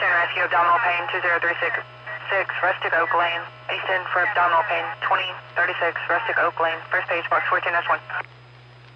Eastern Rescue, abdominal pain, 2036, Rustic Oak Lane. Eastern for abdominal pain, 2036, Rustic Oak Lane. First page, box 14S1.